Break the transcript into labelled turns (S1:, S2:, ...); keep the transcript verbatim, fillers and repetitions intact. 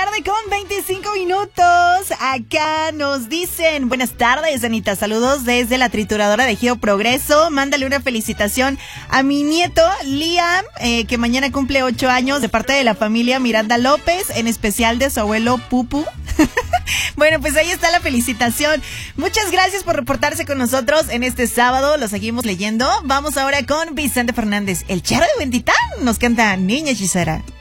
S1: tarde con veinticinco minutos. Acá nos dicen, buenas tardes, Anita. Saludos desde la trituradora de Geo Progreso. Mándale una felicitación a mi nieto, Liam, eh, que mañana cumple ocho años, de parte de la familia Miranda López, en especial de su abuelo Pupu. Bueno, pues ahí está la felicitación. Muchas gracias por reportarse con nosotros en este sábado. Lo seguimos leyendo. Vamos ahora con Vicente Fernández, el Charo de Huentitán. Nos canta Niña Hechicera.